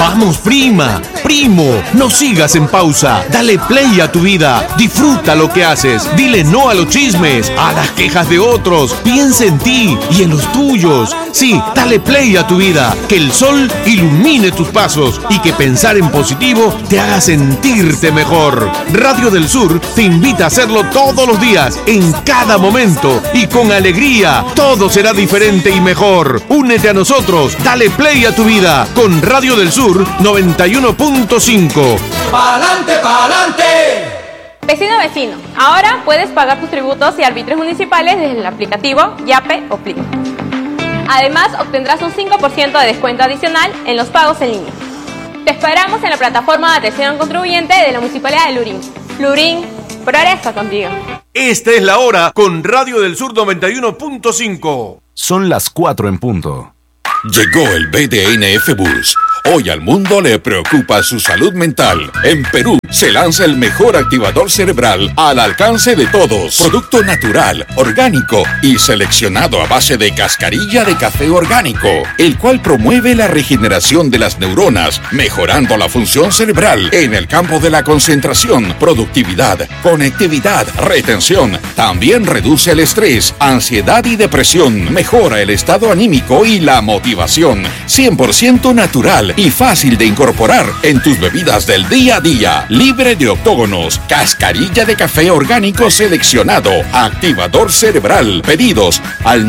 Vamos, prima, primo, no sigas en pausa. Dale play a tu vida. Disfruta lo que haces. Dile no a los chismes, a las quejas de otros. Piensa en ti y en los tuyos. Sí, dale play a tu vida. Que el sol ilumine tus pasos y que pensar en positivo te haga sentirte mejor. Radio del Sur te invita a hacerlo todos los días, en cada momento y con alegría. Todo será diferente y mejor. Únete a nosotros. Dale play a tu vida con Radio del Sur 91.5. ¡Pa'lante, pa'lante! Vecino, ahora puedes pagar tus tributos y arbitrios municipales desde el aplicativo Yape o Pli. Además, obtendrás un 5% de descuento adicional en los pagos en línea. Te esperamos en la plataforma de atención al contribuyente de la Municipalidad de Lurín. Lurín, progresa contigo. Esta es la hora con Radio del Sur 91.5. Son las 4 en punto. Llegó el BDNF Bus. Hoy al mundo le preocupa su salud mental. En Perú se lanza el mejor activador cerebral al alcance de todos. Producto natural, orgánico y seleccionado a base de cascarilla de café orgánico, el cual promueve la regeneración de las neuronas, mejorando la función cerebral en el campo de la concentración, productividad, conectividad, retención. También reduce el estrés, ansiedad y depresión. Mejora el estado anímico y la motivación. 100% natural y fácil de incorporar en tus bebidas del día a día. Libre de octógonos. Cascarilla de café orgánico seleccionado. Activador cerebral. Pedidos al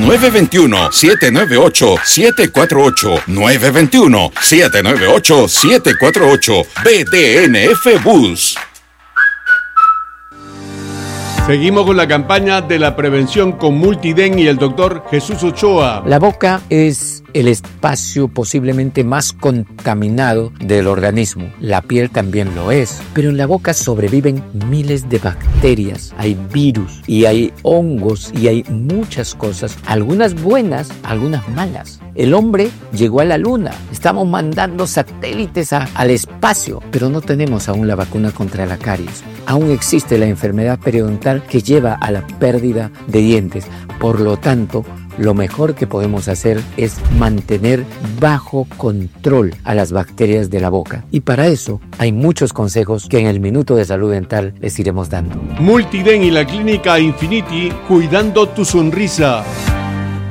921-798-748. 921-798-748. BDNF Bus. Seguimos con la campaña de la prevención con Multiden y el doctor Jesús Ochoa. La boca es el espacio posiblemente más contaminado del organismo. La piel también lo es, pero en la boca sobreviven miles de bacterias, hay virus y hay hongos y hay muchas cosas, algunas buenas, algunas malas. El hombre llegó a la luna, estamos mandando satélites al espacio, pero no tenemos aún la vacuna contra la caries. Aún existe la enfermedad periodontal que lleva a la pérdida de dientes. Por lo tanto, lo mejor que podemos hacer es mantener bajo control a las bacterias de la boca. Y para eso hay muchos consejos que en el Minuto de Salud Dental les iremos dando. Multiden y la Clínica Infinity, cuidando tu sonrisa.